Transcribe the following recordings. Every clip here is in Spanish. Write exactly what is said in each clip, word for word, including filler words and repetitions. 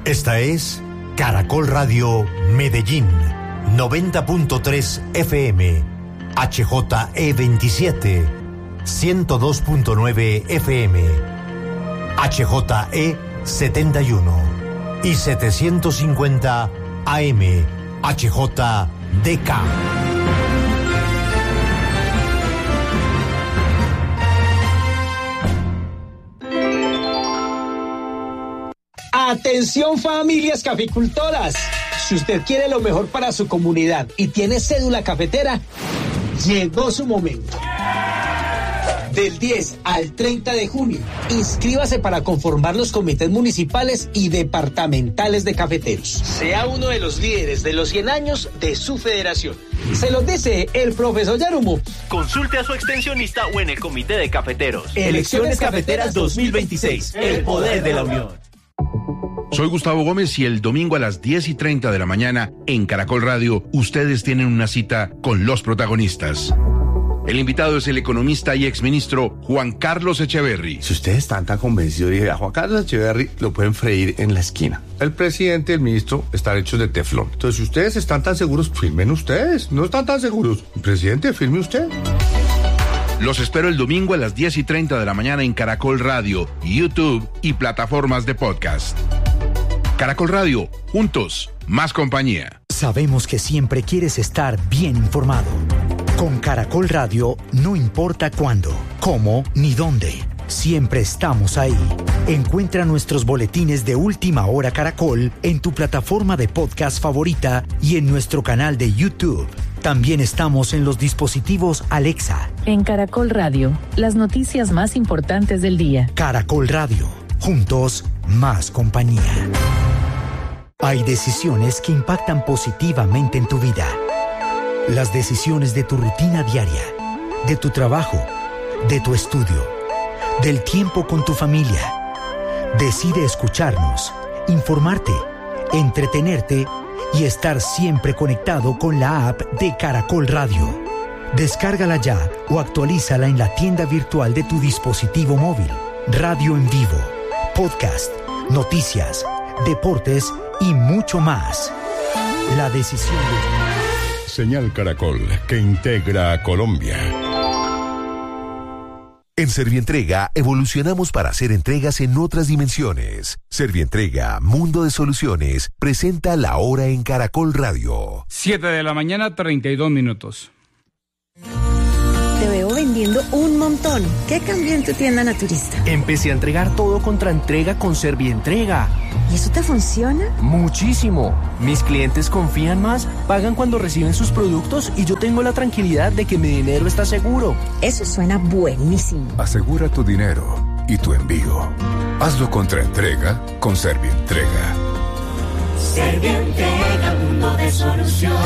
Esta es Caracol Radio Medellín, noventa punto tres F M, H J E veintisiete, ciento dos punto nueve F M, H J E setenta y uno y setecientos cincuenta A M, H J D K. Atención familias caficultoras, si usted quiere lo mejor para su comunidad y tiene cédula cafetera, llegó su momento. Del diez al treinta de junio, inscríbase para conformar los comités municipales y departamentales de cafeteros. Sea uno de los líderes de los cien años de su federación. Se los dice el profesor Yarumo. Consulte a su extensionista o en el comité de cafeteros. Elecciones Cafeteras dos mil veintiséis, el poder de la unión. Soy Gustavo Gómez y el domingo a las diez y treinta de la mañana en Caracol Radio, ustedes tienen una cita con los protagonistas. El invitado es el economista y exministro Juan Carlos Echeverry. Si ustedes están tan convencidos, dije, a Juan Carlos Echeverry lo pueden freír en la esquina. El presidente y el ministro están hechos de teflón. Entonces, si ustedes están tan seguros, firmen ustedes. No están tan seguros. Presidente, firme usted. Los espero el domingo a las diez y treinta de la mañana en Caracol Radio, YouTube y plataformas de podcast. Caracol Radio, juntos, más compañía. Sabemos que siempre quieres estar bien informado. Con Caracol Radio, no importa cuándo, cómo ni dónde, siempre estamos ahí. Encuentra nuestros boletines de Última Hora Caracol en tu plataforma de podcast favorita y en nuestro canal de YouTube. También estamos en los dispositivos Alexa. En Caracol Radio, las noticias más importantes del día. Caracol Radio, juntos, más compañía. Hay decisiones que impactan positivamente en tu vida. Las decisiones de tu rutina diaria, de tu trabajo, de tu estudio, del tiempo con tu familia. Decide escucharnos, informarte, entretenerte y estar siempre conectado con la app de Caracol Radio. Descárgala ya o actualízala en la tienda virtual de tu dispositivo móvil. Radio en vivo, podcast, noticias, deportes y mucho más. La decisión de... Señal Caracol, que integra a Colombia. En Servientrega evolucionamos para hacer entregas en otras dimensiones. Servientrega, Mundo de Soluciones, presenta La Hora en Caracol Radio. siete de la mañana, treinta y dos minutos. Te veo vendiendo un montón. ¿Qué cambió en tu tienda naturista? Empecé a entregar todo contra entrega con Servientrega. ¿Y eso te funciona? Muchísimo. Mis clientes confían más, pagan cuando reciben sus productos y yo tengo la tranquilidad de que mi dinero está seguro. Eso suena buenísimo. Asegura tu dinero y tu envío. Hazlo contra entrega con Servientrega. Servientrega, mundo de soluciones.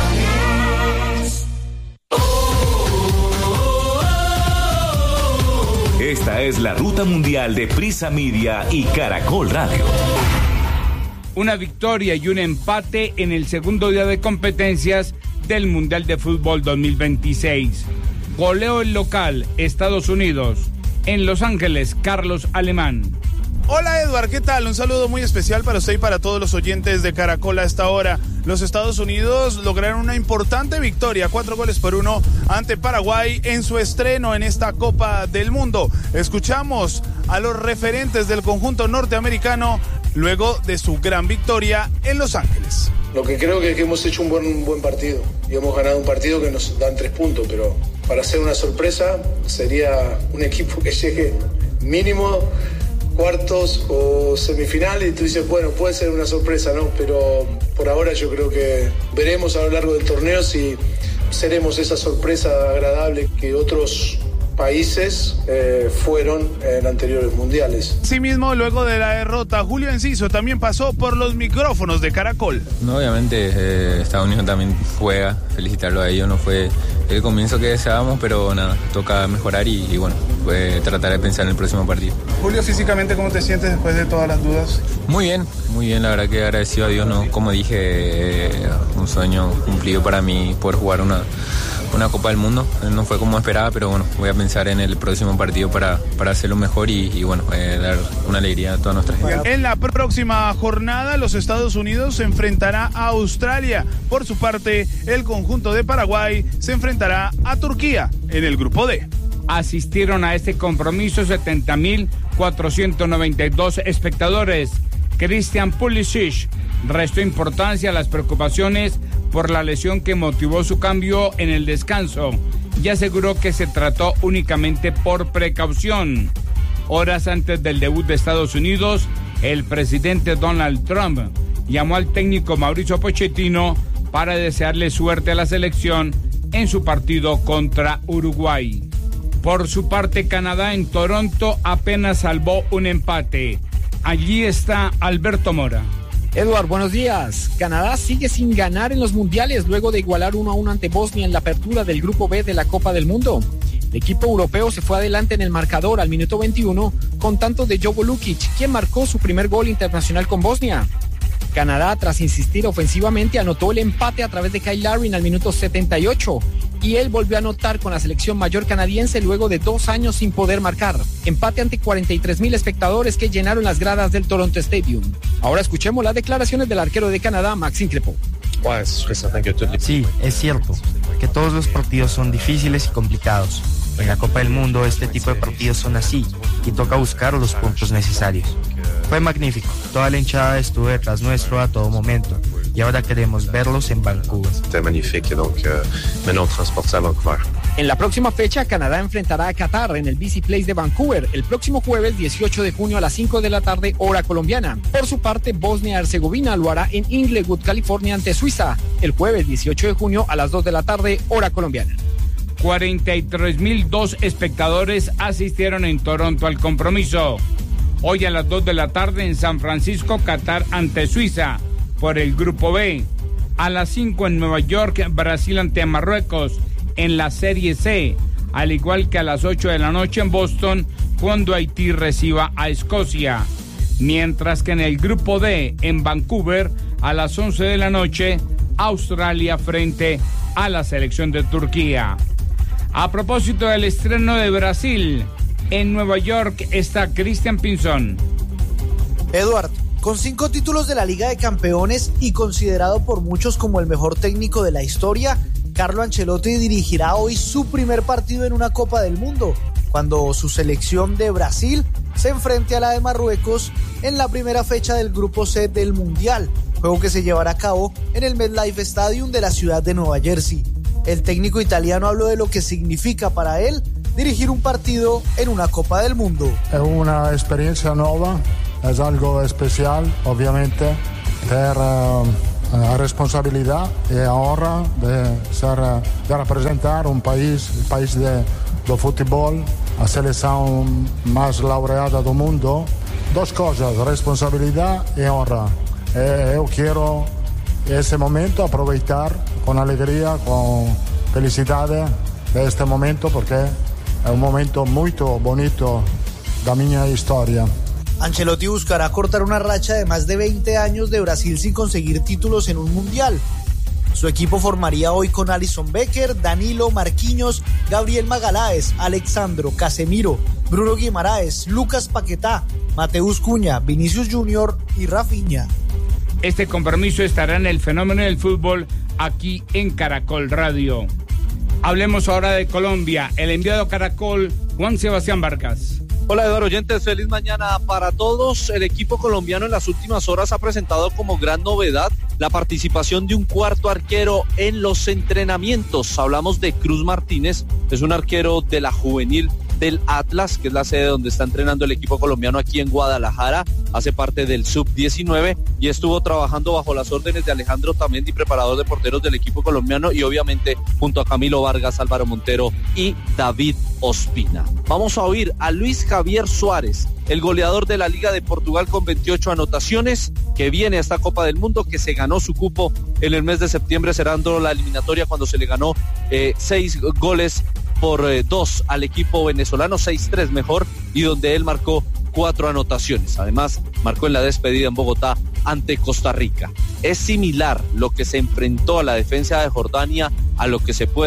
Esta es la ruta mundial de Prisa Media y Caracol Radio. Una victoria y un empate en el segundo día de competencias del Mundial de Fútbol dos mil veintiséis. Goleo el local, Estados Unidos. En Los Ángeles, Carlos Alemán. Hola Edward, ¿qué tal? Un saludo muy especial para usted y para todos los oyentes de Caracol a esta hora. Los Estados Unidos lograron una importante victoria, cuatro goles por uno ante Paraguay en su estreno en esta Copa del Mundo. Escuchamos a los referentes del conjunto norteamericano luego de su gran victoria en Los Ángeles. Lo que creo que, que hemos hecho un buen, un buen partido y hemos ganado un partido que nos dan tres puntos, pero para hacer una sorpresa sería un equipo que llegue mínimo cuartos o semifinales y tú dices, bueno, puede ser una sorpresa, ¿no? Pero por ahora yo creo que veremos a lo largo del torneo si seremos esa sorpresa agradable que otros países eh, fueron en anteriores mundiales. Asimismo, luego de la derrota, Julio Enciso también pasó por los micrófonos de Caracol. No, obviamente eh, Estados Unidos también juega, felicitarlo a ellos, no fue el comienzo que deseábamos, pero nada, toca mejorar y, y bueno, pues tratar de pensar en el próximo partido. Julio, físicamente, ¿cómo te sientes después de todas las dudas? Muy bien, muy bien, la verdad que agradecido a Dios, ¿no? Como dije, eh, un sueño cumplido para mí poder jugar una una Copa del Mundo. No fue como esperaba, pero bueno, voy a pensar en el próximo partido para, para hacerlo mejor y, y bueno, eh, dar una alegría a toda nuestra gente. En la próxima jornada, los Estados Unidos se enfrentará a Australia. Por su parte, el conjunto de Paraguay se enfrentará a Turquía en el grupo D. Asistieron a este compromiso setenta mil cuatrocientos noventa y dos espectadores. Christian Pulisic restó importancia a las preocupaciones por la lesión que motivó su cambio en el descanso y aseguró que se trató únicamente por precaución. Horas antes del debut de Estados Unidos, el presidente Donald Trump llamó al técnico Mauricio Pochettino para desearle suerte a la selección en su partido contra Uruguay. Por su parte, Canadá en Toronto apenas salvó un empate. Allí está Alberto Mora. Eduard, buenos días. Canadá sigue sin ganar en los mundiales luego de igualar uno a uno ante Bosnia en la apertura del Grupo B de la Copa del Mundo. El equipo europeo se fue adelante en el marcador al minuto veintiuno con tanto de Jovo Lukic, quien marcó su primer gol internacional con Bosnia. Canadá, tras insistir ofensivamente, anotó el empate a través de Kyle Larin al minuto setenta y ocho y él volvió a anotar con la selección mayor canadiense luego de dos años sin poder marcar. Empate ante cuarenta y tres mil espectadores que llenaron las gradas del Toronto Stadium. Ahora escuchemos las declaraciones del arquero de Canadá, Maxime Crépeau. Sí, es cierto que todos los partidos son difíciles y complicados. En la Copa del Mundo este tipo de partidos son así y toca buscar los puntos necesarios. Fue magnífico, toda la hinchada estuvo detrás nuestro a todo momento y ahora queremos verlos en Vancouver. En la próxima fecha, Canadá enfrentará a Qatar en el B C Place de Vancouver el próximo jueves dieciocho de junio a las cinco de la tarde, hora colombiana. Por su parte, Bosnia-Herzegovina lo hará en Inglewood, California, ante Suiza el jueves dieciocho de junio a las dos de la tarde, hora colombiana. cuarenta y tres mil dos espectadores asistieron en Toronto al compromiso. Hoy a las dos de la tarde en San Francisco, Qatar ante Suiza por el Grupo B. A las cinco en Nueva York, Brasil ante Marruecos en la Serie C. Al igual que a las ocho de la noche en Boston, cuando Haití reciba a Escocia. Mientras que en el Grupo D, en Vancouver, a las once de la noche, Australia frente a la selección de Turquía. A propósito del estreno de Brasil, en Nueva York está Cristian Pinzón. Eduard, con cinco títulos de la Liga de Campeones y considerado por muchos como el mejor técnico de la historia, Carlo Ancelotti dirigirá hoy su primer partido en una Copa del Mundo, cuando su selección de Brasil se enfrente a la de Marruecos en la primera fecha del Grupo C del Mundial, juego que se llevará a cabo en el MetLife Stadium de la ciudad de Nueva Jersey. El técnico italiano habló de lo que significa para él dirigir un partido en una Copa del Mundo. Es una experiencia nueva, es algo especial, obviamente, per uh, la responsabilidad y ahora de, ser, de representar un país, el país de, de fútbol, la selección más laureada del mundo. Dos cosas, responsabilidad y honra. Eh, yo quiero ese momento aprovechar con alegría, con felicidades de este momento porque es un momento muy bonito de mi historia. Ancelotti buscará cortar una racha de más de veinte años de Brasil sin conseguir títulos en un mundial. Su equipo formaría hoy con Alisson Becker, Danilo, Marquinhos, Gabriel Magalhães, Alexandro, Casemiro, Bruno Guimaraes, Lucas Paquetá, Mateus Cunha, Vinicius Junior y Rafinha. Este compromiso estará en el fenómeno del fútbol aquí en Caracol Radio. Hablemos ahora de Colombia. El enviado Caracol, Juan Sebastián Vargas. Hola Eduardo Oyentes, feliz mañana para todos. El equipo colombiano en las últimas horas ha presentado como gran novedad la participación de un cuarto arquero en los entrenamientos. Hablamos de Cruz Martínez, es un arquero de la juvenil del Atlas, que es la sede donde está entrenando el equipo colombiano aquí en Guadalajara, hace parte del sub diecinueve y estuvo trabajando bajo las órdenes de Alejandro Tamendi, preparador de porteros del equipo colombiano, y obviamente junto a Camilo Vargas, Álvaro Montero y David Ospina. Vamos a oír a Luis Javier Suárez, el goleador de la Liga de Portugal con veintiocho anotaciones, que viene a esta Copa del Mundo, que se ganó su cupo en el mes de septiembre, cerrando la eliminatoria cuando se le ganó eh, seis goles por eh, dos al equipo venezolano, seis tres mejor, y donde él marcó cuatro anotaciones. Además, marcó en la despedida en Bogotá ante Costa Rica. Es similar lo que se enfrentó a la defensa de Jordania a lo que se puede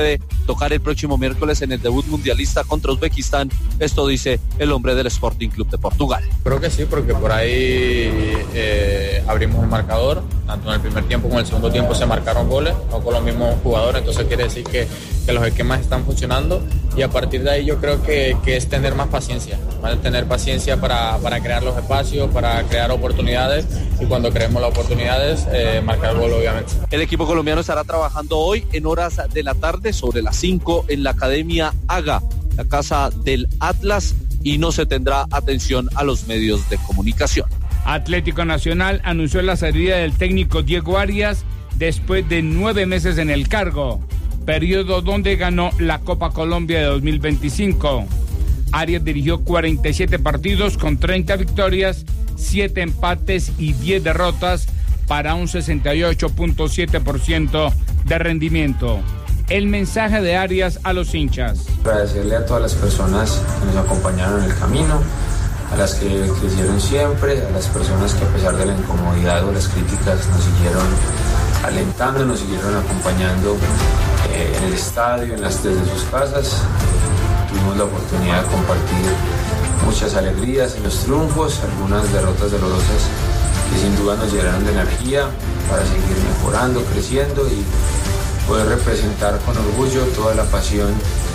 tocar el próximo miércoles en el debut mundialista contra Uzbekistán. Esto dice el hombre del Sporting Club de Portugal. Creo que sí, porque por ahí eh, abrimos el marcador, tanto en el primer tiempo como en el segundo tiempo se marcaron goles, no con los mismos jugadores, entonces quiere decir que, que los esquemas están funcionando y a partir de ahí yo creo que, que es tener más paciencia, ¿vale? Tener paciencia para, para crear los espacios, para crear oportunidades y cuando creemos las oportunidades, eh, marcar gol obviamente. El equipo colombiano estará trabajando hoy en horas de la tarde, sobre las cinco, en la Academia Haga, la casa del Atlas, y no se tendrá atención a los medios de comunicación. Atlético Nacional anunció la salida del técnico Diego Arias después de nueve meses en el cargo, periodo donde ganó la Copa Colombia de dos mil veinticinco. Arias dirigió cuarenta y siete partidos con treinta victorias, siete empates y diez derrotas para un sesenta y ocho punto siete por ciento de rendimiento. El mensaje de Arias a los hinchas. Agradecerle a todas las personas que nos acompañaron en el camino, a las que crecieron siempre, a las personas que a pesar de la incomodidad o las críticas nos siguieron alentando, nos siguieron acompañando eh, en el estadio, en las, desde sus casas. Eh, tuvimos la oportunidad de compartir muchas alegrías en los triunfos, algunas derrotas dolorosas que sin duda nos llenaron de energía para seguir mejorando, creciendo y poder representar con orgullo toda la pasión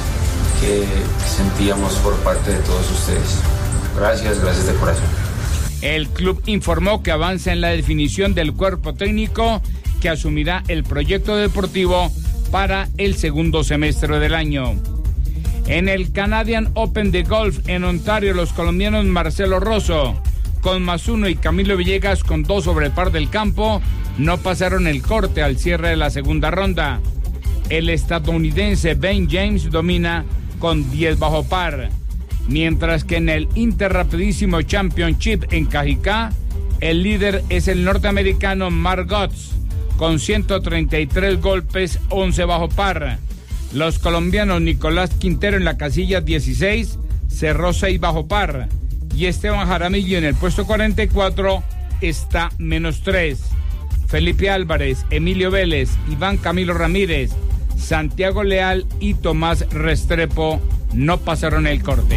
que sentíamos por parte de todos ustedes. Gracias, gracias de corazón. El club informó que avanza en la definición del cuerpo técnico que asumirá el proyecto deportivo para el segundo semestre del año. En el Canadian Open de Golf en Ontario, los colombianos Marcelo Rosso con más uno y Camilo Villegas con dos sobre el par del campo no pasaron el corte al cierre de la segunda ronda. El estadounidense Ben James domina con diez bajo par, mientras que en el Interrapidísimo Championship en Cajicá, el líder es el norteamericano Mark Gotts con ciento treinta y tres golpes, once bajo par. Los colombianos Nicolás Quintero en la casilla dieciséis cerró seis bajo par y Esteban Jaramillo en el puesto cuarenta y cuatro está menos tres. Felipe Álvarez, Emilio Vélez, Iván Camilo Ramírez, Santiago Leal y Tomás Restrepo no pasaron el corte.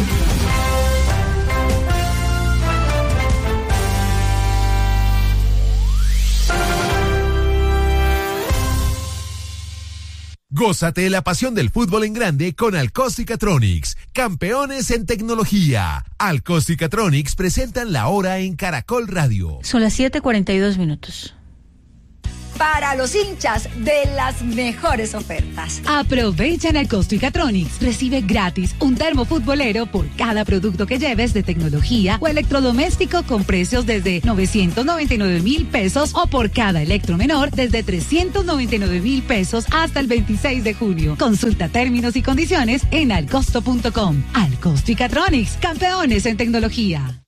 Gózate la pasión del fútbol en grande con Alcóstica-Tronics, campeones en tecnología. Alcóstica-Tronics presentan la hora en Caracol Radio. Son las siete cuarenta y dos minutos. Para los hinchas de las mejores ofertas. Aprovecha en Alcóstica-Tronics. Recibe gratis un termo futbolero por cada producto que lleves de tecnología o electrodoméstico con precios desde novecientos noventa y nueve mil pesos o por cada electromenor desde trescientos noventa y nueve mil pesos hasta el veintiséis de junio. Consulta términos y condiciones en alcosto punto com. Alcóstica-Tronics, campeones en tecnología.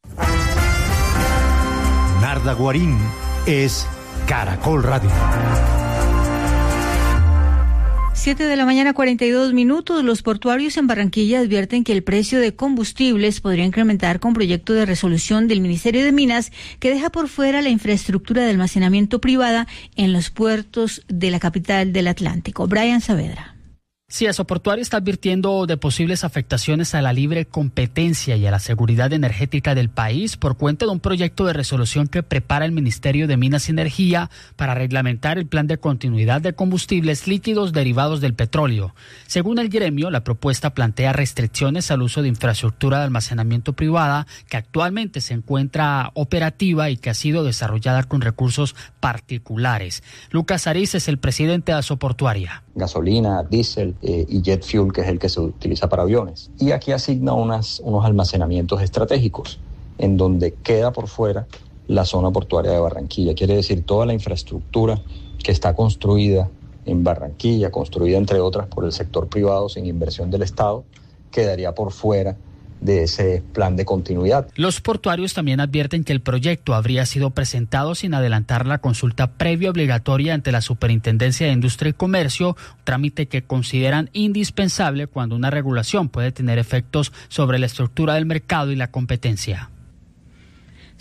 Narda Guarín es Caracol Radio. siete de la mañana, cuarenta y dos minutos. Los portuarios en Barranquilla advierten que el precio de combustibles podría incrementar con proyecto de resolución del Ministerio de Minas que deja por fuera la infraestructura de almacenamiento privada en los puertos de la capital del Atlántico. Brian Saavedra. Sí, Asoportuario está advirtiendo de posibles afectaciones a la libre competencia y a la seguridad energética del país por cuenta de un proyecto de resolución que prepara el Ministerio de Minas y Energía para reglamentar el plan de continuidad de combustibles líquidos derivados del petróleo. Según el gremio, la propuesta plantea restricciones al uso de infraestructura de almacenamiento privada que actualmente se encuentra operativa y que ha sido desarrollada con recursos particulares. Lucas Ariz es el presidente de Asoportuaria. Gasolina, diésel eh, y jet fuel, que es el que se utiliza para aviones. Y aquí asigna unas, unos almacenamientos estratégicos, en donde queda por fuera la zona portuaria de Barranquilla. Quiere decir, toda la infraestructura que está construida en Barranquilla, construida entre otras por el sector privado sin inversión del Estado, quedaría por fuera de ese plan de continuidad. Los portuarios también advierten que el proyecto habría sido presentado sin adelantar la consulta previa obligatoria ante la Superintendencia de Industria y Comercio, trámite que consideran indispensable cuando una regulación puede tener efectos sobre la estructura del mercado y la competencia.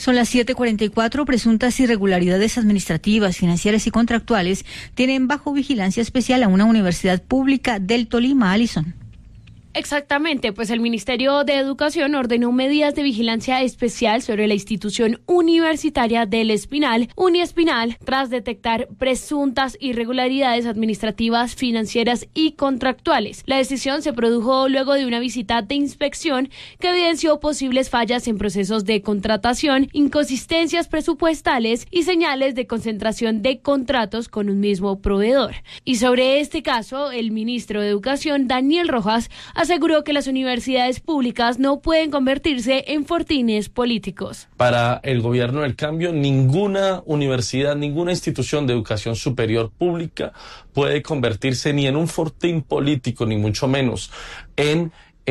Son las siete cuarenta y cuatro. Presuntas irregularidades administrativas, financieras y contractuales tienen bajo vigilancia especial a una universidad pública del Tolima. Alison. Exactamente, pues el Ministerio de Educación ordenó medidas de vigilancia especial sobre la institución universitaria del Espinal, Uniespinal, tras detectar presuntas irregularidades administrativas, financieras y contractuales. La decisión se produjo luego de una visita de inspección que evidenció posibles fallas en procesos de contratación, inconsistencias presupuestales y señales de concentración de contratos con un mismo proveedor. Y sobre este caso, el ministro de Educación, Daniel Rojas, aseguró que las universidades públicas no pueden convertirse en fortines políticos. Para el gobierno del cambio, ninguna universidad, ninguna institución de educación superior pública puede convertirse ni en un fortín político, ni mucho menos en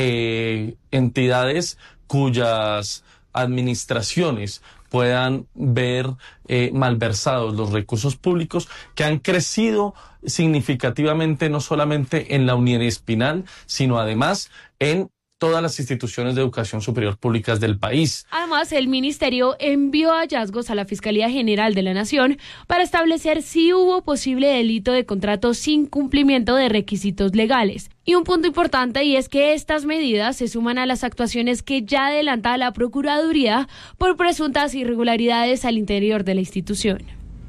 eh, entidades cuyas administraciones puedan ver eh, malversados los recursos públicos que han crecido significativamente no solamente en la Uniespinal, sino además en todas las instituciones de educación superior públicas del país. Además, el ministerio envió hallazgos a la Fiscalía General de la Nación para establecer si hubo posible delito de contrato sin cumplimiento de requisitos legales. Y un punto importante, y es que estas medidas se suman a las actuaciones que ya adelanta la Procuraduría por presuntas irregularidades al interior de la institución.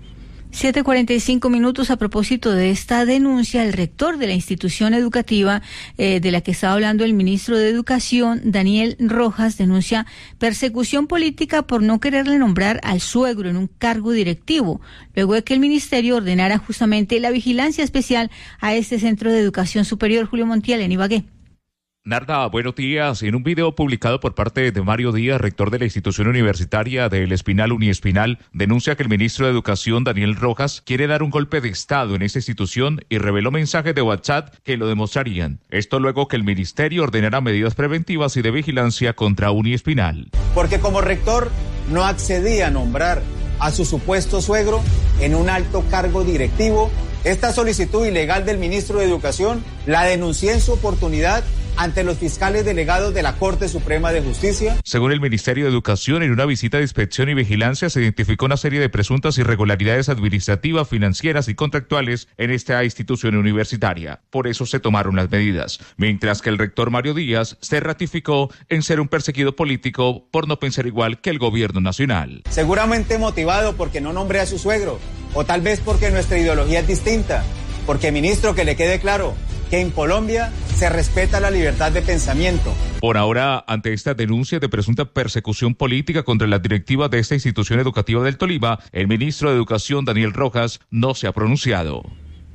siete cuarenta y cinco minutos. A propósito de esta denuncia, el rector de la institución educativa eh, de la que estaba hablando el ministro de Educación, Daniel Rojas, denuncia persecución política por no quererle nombrar al suegro en un cargo directivo, luego de que el ministerio ordenara justamente la vigilancia especial a este centro de educación superior. Julio Montiel, en Ibagué. Narda, buenos días. En un video publicado por parte de Mario Díaz, rector de la institución universitaria del Espinal Uniespinal, denuncia que el ministro de Educación, Daniel Rojas, quiere dar un golpe de Estado en esta institución y reveló mensajes de WhatsApp que lo demostrarían. Esto luego que el ministerio ordenara medidas preventivas y de vigilancia contra Uniespinal. Porque como rector no accedía a nombrar a su supuesto suegro en un alto cargo directivo, esta solicitud ilegal del ministro de Educación la denuncié en su oportunidad ante los fiscales delegados de la Corte Suprema de Justicia. Según el Ministerio de Educación, en una visita de inspección y vigilancia se identificó una serie de presuntas irregularidades administrativas, financieras y contractuales en esta institución universitaria. Por eso se tomaron las medidas, mientras que el rector Mario Díaz se ratificó en ser un perseguido político por no pensar igual que el gobierno nacional. Seguramente motivado porque no nombré a su suegro, o tal vez porque nuestra ideología es distinta, porque, ministro, que le quede claro que en Colombia se respeta la libertad de pensamiento. Por ahora, ante esta denuncia de presunta persecución política contra las directivas de esta institución educativa del Tolima, el ministro de Educación, Daniel Rojas, no se ha pronunciado.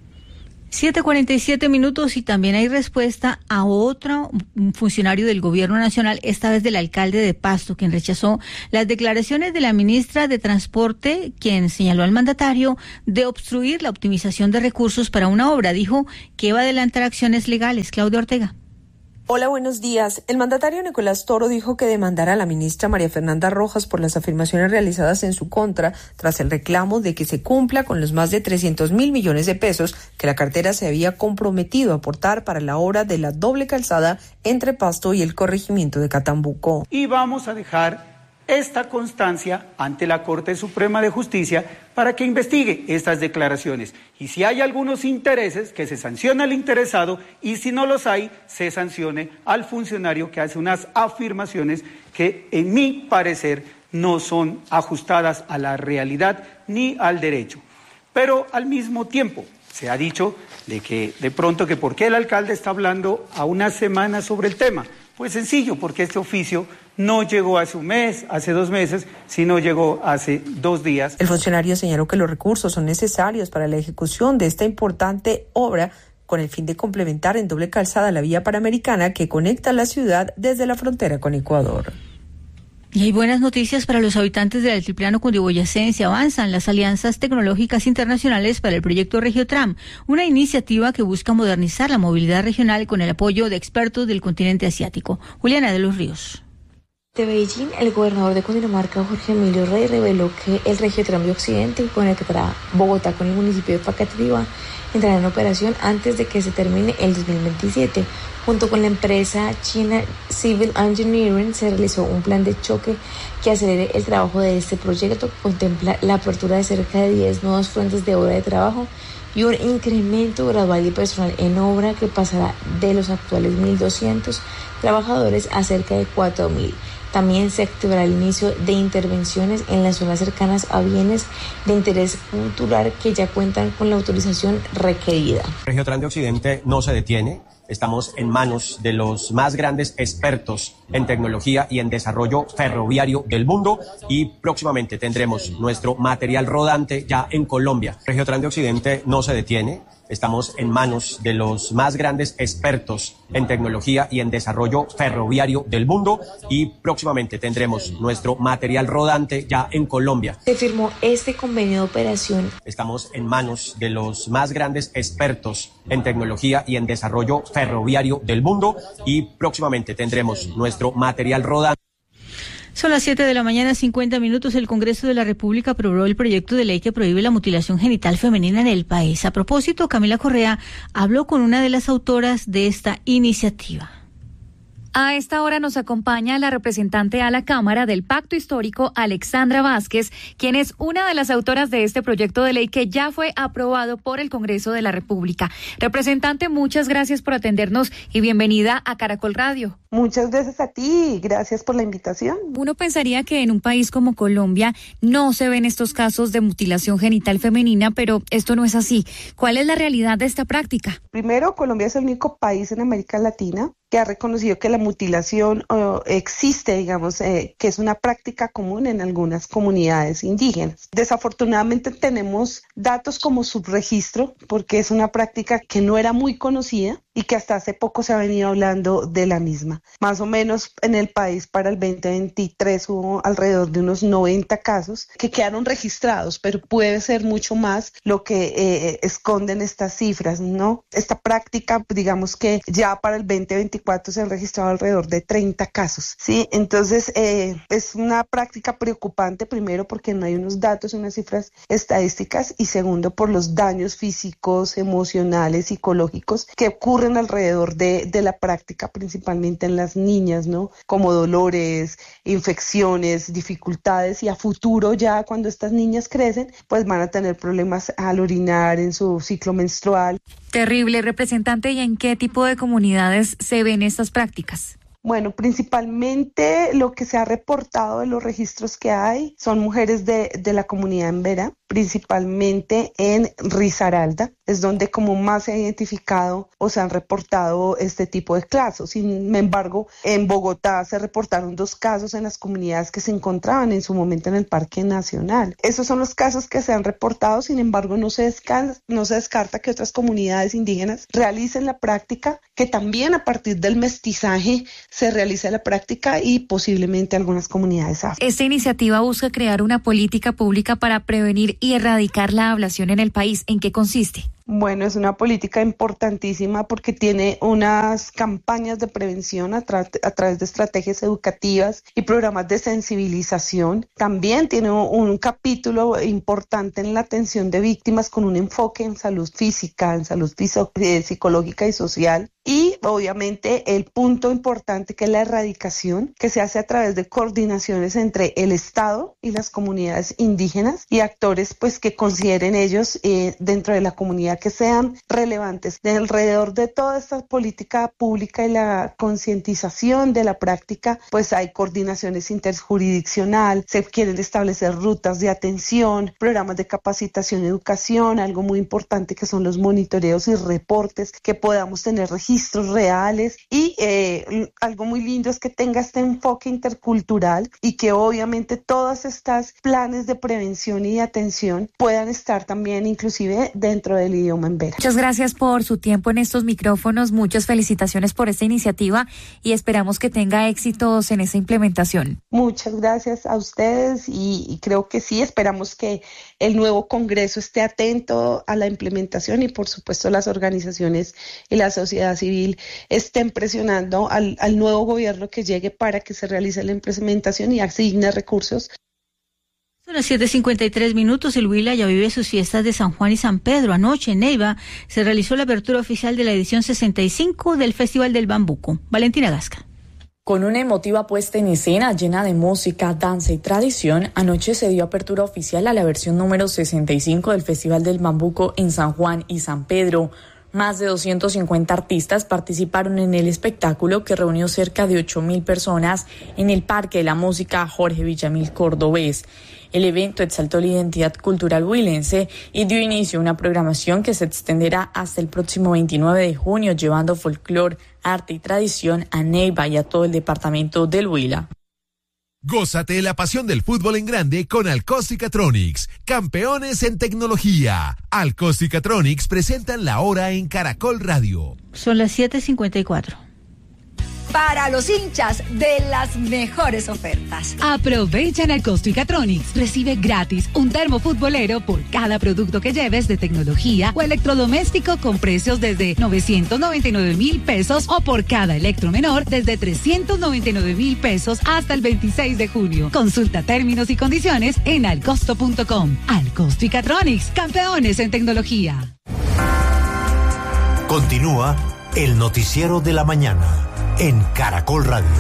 siete cuarenta y siete minutos y también hay respuesta a otro funcionario del gobierno nacional, esta vez del alcalde de Pasto, quien rechazó las declaraciones de la ministra de Transporte, quien señaló al mandatario de obstruir la optimización de recursos para una obra. Dijo que iba a adelantar acciones legales. Claudia Ortega. Hola, buenos días. El mandatario Nicolás Toro dijo que demandará a la ministra María Fernanda Rojas por las afirmaciones realizadas en su contra tras el reclamo de que se cumpla con los más de trescientos mil millones de pesos que la cartera se había comprometido a aportar para la obra de la doble calzada entre Pasto y el corregimiento de Catambuco. Y vamos a dejar esta constancia ante la Corte Suprema de Justicia para que investigue estas declaraciones. Y si hay algunos intereses, que se sancione al interesado, y si no los hay, se sancione al funcionario que hace unas afirmaciones que, en mi parecer, no son ajustadas a la realidad ni al derecho. Pero al mismo tiempo, se ha dicho de que de pronto que por qué el alcalde está hablando a una semana sobre el tema. Pues sencillo, porque este oficio no llegó hace un mes, hace dos meses, sino llegó hace dos días. El funcionario señaló que los recursos son necesarios para la ejecución de esta importante obra con el fin de complementar en doble calzada la vía panamericana que conecta la ciudad desde la frontera con Ecuador. Y hay buenas noticias para los habitantes del altiplano cundiboyacense. Avanzan las alianzas tecnológicas internacionales para el proyecto Regiotram, una iniciativa que busca modernizar la movilidad regional con el apoyo de expertos del continente asiático. Juliana de los Ríos. De Beijing, el gobernador de Cundinamarca, Jorge Emilio Rey, reveló que el Regiotrans Occidente, que conectará Bogotá con el municipio de Facatativá, entrará en operación antes de que se termine el dos mil veintisiete. Junto con la empresa china Civil Engineering se realizó un plan de choque que acelere el trabajo de este proyecto, que contempla la apertura de cerca de diez nuevas fuentes de obra de trabajo y un incremento gradual de personal en obra que pasará de los actuales mil doscientos trabajadores a cerca de cuatro mil. También se activará el inicio de intervenciones en las zonas cercanas a bienes de interés cultural que ya cuentan con la autorización requerida. Regiotrans de Occidente no se detiene. Estamos en manos de los más grandes expertos en tecnología y en desarrollo ferroviario del mundo y próximamente tendremos nuestro material rodante ya en Colombia. Regiotrans de Occidente no se detiene. Estamos en manos de los más grandes expertos en tecnología y en desarrollo ferroviario del mundo y próximamente tendremos nuestro material rodante ya en Colombia. Se firmó este convenio de operación. Estamos en manos de los más grandes expertos en tecnología y en desarrollo ferroviario del mundo y próximamente tendremos nuestro material rodante. Son las siete de la mañana, cincuenta minutos. El Congreso de la República aprobó el proyecto de ley que prohíbe la mutilación genital femenina en el país. A propósito, Camila Correa habló con una de las autoras de esta iniciativa. A esta hora nos acompaña la representante a la Cámara del Pacto Histórico, Alexandra Vázquez, quien es una de las autoras de este proyecto de ley que ya fue aprobado por el Congreso de la República. Representante, muchas gracias por atendernos y bienvenida a Caracol Radio. Muchas gracias a ti, gracias por la invitación. Uno pensaría que en un país como Colombia no se ven estos casos de mutilación genital femenina, pero esto no es así. ¿Cuál es la realidad de esta práctica? Primero, Colombia es el único país en América Latina que ha reconocido que la mutilación uh, existe, digamos, eh, que es una práctica común en algunas comunidades indígenas. Desafortunadamente tenemos datos como subregistro, porque es una práctica que no era muy conocida y que hasta hace poco se ha venido hablando de la misma. Más o menos en el país para el veinte veintitrés hubo alrededor de unos noventa casos que quedaron registrados, pero puede ser mucho más lo que eh, esconden estas cifras, ¿no? Esta práctica, digamos que ya para el veinte veinticuatro se han registrado alrededor de treinta casos, ¿sí? Entonces eh, es una práctica preocupante, primero porque no hay unos datos, unas cifras estadísticas, y segundo por los daños físicos, emocionales, psicológicos que ocurren alrededor de, de la práctica, principalmente en las niñas, ¿no? Como dolores, infecciones, dificultades, y a futuro ya cuando estas niñas crecen, pues van a tener problemas al orinar, en su ciclo menstrual. Terrible, representante, ¿y en qué tipo de comunidades se ven estas prácticas? Bueno, principalmente lo que se ha reportado de los registros que hay son mujeres de, de la comunidad embera, principalmente en Risaralda, es donde como más se ha identificado o se han reportado este tipo de casos. Sin embargo, en Bogotá se reportaron dos casos en las comunidades que se encontraban en su momento en el Parque Nacional. Esos son los casos que se han reportado, sin embargo, no se descarta, no se descarta que otras comunidades indígenas realicen la práctica, que también a partir del mestizaje se realiza la práctica, y posiblemente algunas comunidades afro. Esta iniciativa busca crear una política pública para prevenir y erradicar la ablación en el país. ¿En qué consiste? Bueno, es una política importantísima porque tiene unas campañas de prevención a, tra- a través de estrategias educativas y programas de sensibilización. También tiene un, un capítulo importante en la atención de víctimas con un enfoque en salud física, en salud fiso- eh, psicológica y social. Y obviamente el punto importante, que es la erradicación, que se hace a través de coordinaciones entre el Estado y las comunidades indígenas y actores pues que consideren ellos eh, dentro de la comunidad que sean relevantes. De alrededor de toda esta política pública y la concientización de la práctica, pues hay coordinaciones interjurisdiccional, se quieren establecer rutas de atención, programas de capacitación y educación, algo muy importante que son los monitoreos y reportes, que podamos tener registros reales, y eh, algo muy lindo es que tenga este enfoque intercultural y que obviamente todas estas planes de prevención y de atención puedan estar también inclusive dentro del idioma embera. Muchas gracias por su tiempo en estos micrófonos, muchas felicitaciones por esta iniciativa y esperamos que tenga éxitos en esa implementación. Muchas gracias a ustedes y, y creo que sí, esperamos que el nuevo Congreso esté atento a la implementación y por supuesto las organizaciones y la sociedad civil civil estén presionando al, al nuevo gobierno que llegue para que se realice la implementación y asigne recursos. Son las siete cincuenta y tres minutos. El Huila ya vive sus fiestas de San Juan y San Pedro. Anoche en Neiva se realizó la apertura oficial de la edición sesenta y cinco del Festival del Bambuco. Valentina Gasca. Con una emotiva puesta en escena llena de música, danza y tradición, anoche se dio apertura oficial a la versión número sesenta y cinco del Festival del Bambuco en San Juan y San Pedro. Más de doscientos cincuenta artistas participaron en el espectáculo que reunió cerca de ocho mil personas en el Parque de la Música Jorge Villamil Cordobés. El evento exaltó la identidad cultural huilense y dio inicio a una programación que se extenderá hasta el próximo veintinueve de junio, llevando folclore, arte y tradición a Neiva y a todo el departamento del Huila. Gózate la pasión del fútbol en grande con Alcóstica-Tronics, campeones en tecnología. Alcóstica-Tronics presentan la hora en Caracol Radio. Son las siete cincuenta y cuatro. Para los hinchas de las mejores ofertas. Aprovecha en Alcóstica-Tronics. Recibe gratis un termo futbolero por cada producto que lleves de tecnología o electrodoméstico con precios desde novecientos noventa y nueve mil pesos o por cada electro menor desde trescientos noventa y nueve mil pesos hasta el veintiséis de junio. Consulta términos y condiciones en alcosto punto com. Alcóstica-Tronics, campeones en tecnología. Continúa el noticiero de la mañana en Caracol Radio.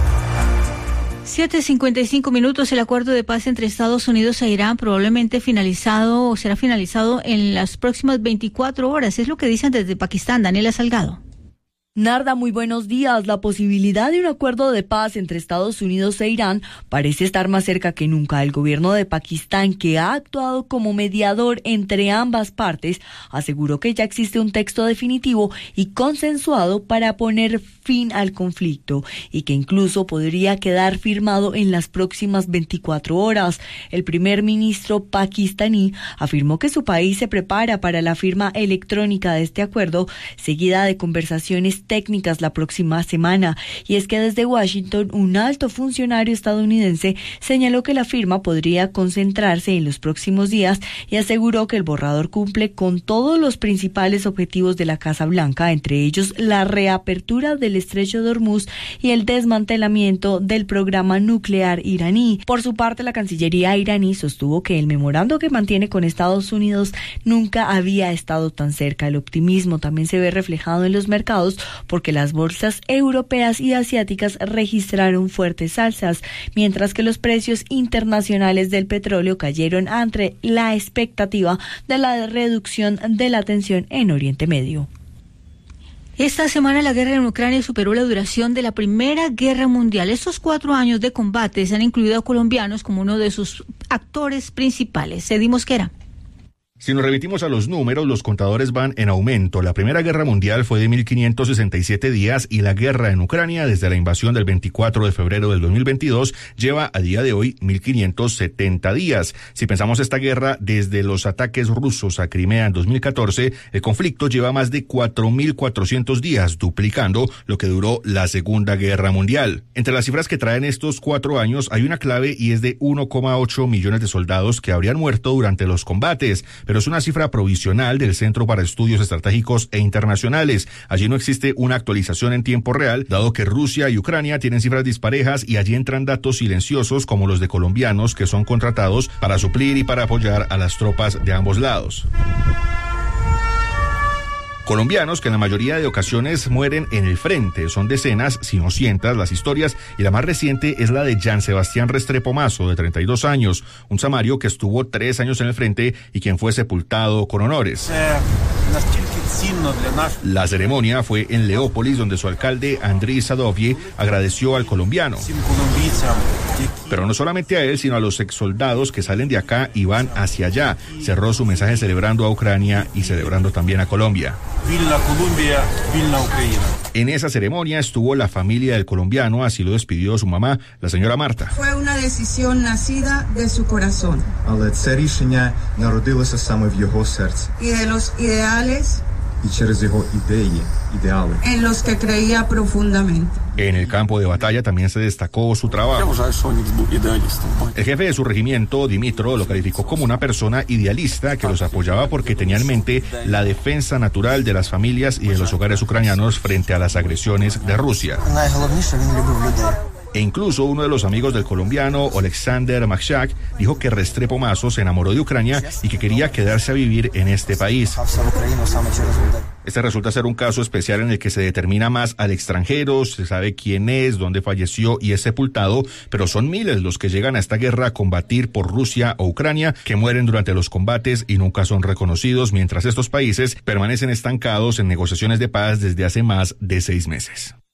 siete cincuenta y cinco minutos. El acuerdo de paz entre Estados Unidos e Irán probablemente finalizado o será finalizado en las próximas veinticuatro horas. Es lo que dicen desde Pakistán. Daniela Salgado. Narda, muy buenos días. La posibilidad de un acuerdo de paz entre Estados Unidos e Irán parece estar más cerca que nunca. El gobierno de Pakistán, que ha actuado como mediador entre ambas partes, aseguró que ya existe un texto definitivo y consensuado para poner fin al conflicto y que incluso podría quedar firmado en las próximas veinticuatro horas. El primer ministro pakistaní afirmó que su país se prepara para la firma electrónica de este acuerdo, seguida de conversaciones técnicas la próxima semana. Y es que desde Washington, un alto funcionario estadounidense señaló que la firma podría concentrarse en los próximos días y aseguró que el borrador cumple con todos los principales objetivos de la Casa Blanca, entre ellos la reapertura del estrecho de Hormuz y el desmantelamiento del programa nuclear iraní. Por su parte, la Cancillería iraní sostuvo que el memorando que mantiene con Estados Unidos nunca había estado tan cerca. El optimismo también se ve reflejado en los mercados porque las bolsas europeas y asiáticas registraron fuertes alzas, mientras que los precios internacionales del petróleo cayeron ante la expectativa de la reducción de la tensión en Oriente Medio. Esta semana la guerra en Ucrania superó la duración de la Primera Guerra Mundial. Estos cuatro años de combates han incluido a colombianos como uno de sus actores principales. Eddie Mosquera. Si nos remitimos a los números, los contadores van en aumento. La Primera Guerra Mundial fue de mil quinientos sesenta y siete días y la guerra en Ucrania, desde la invasión del veinticuatro de febrero del dos mil veintidós, lleva a día de hoy mil quinientos setenta días. Si pensamos esta guerra desde los ataques rusos a Crimea en dos mil catorce, el conflicto lleva más de cuatro mil cuatrocientos días, duplicando lo que duró la Segunda Guerra Mundial. Entre las cifras que traen estos cuatro años hay una clave y es de uno coma ocho millones de soldados que habrían muerto durante los combates, pero es una cifra provisional del Centro para Estudios Estratégicos e Internacionales. Allí no existe una actualización en tiempo real, dado que Rusia y Ucrania tienen cifras disparejas y allí entran datos silenciosos como los de colombianos que son contratados para suplir y para apoyar a las tropas de ambos lados. Colombianos que en la mayoría de ocasiones mueren en el frente. Son decenas, si no cientos, las historias, y la más reciente es la de Jan Sebastián Restrepo Mazo, de treinta y dos años, un samario que estuvo tres años en el frente y quien fue sepultado con honores. La ceremonia fue en Leópolis, donde su alcalde, Andriy Sadovye, agradeció al colombiano. Pero no solamente a él, sino a los exsoldados que salen de acá y van hacia allá. Cerró su mensaje celebrando a Ucrania y celebrando también a Colombia. Vilna Colombia, Vilna Ucrania. En esa ceremonia estuvo la familia del colombiano, así lo despidió su mamá, la señora Marta. Fue una decisión nacida de su corazón. Але це рішення народилося саме в його серці. Y de los ideales en los que creía profundamente. En el campo de batalla también se destacó su trabajo. El jefe de su regimiento, Dimitro, lo calificó como una persona idealista que los apoyaba porque tenía en mente la defensa natural de las familias y de los hogares ucranianos frente a las agresiones de Rusia. E incluso uno de los amigos del colombiano, Oleksandr Makshak, dijo que Restrepo Mazo se enamoró de Ucrania y que quería quedarse a vivir en este país. Este resulta ser un caso especial en el que se determina más al extranjero, se sabe quién es, dónde falleció y es sepultado, pero son miles los que llegan a esta guerra a combatir por Rusia o Ucrania, que mueren durante los combates y nunca son reconocidos, mientras estos países permanecen estancados en negociaciones de paz desde hace más de seis meses.